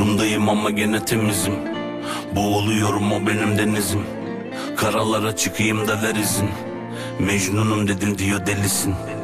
Uçurumdayım ama gene temizim. Boğuluyorum, o benim denizim. Karalara çıkayım da ver izin. Mecnunum dedim diyor delisin.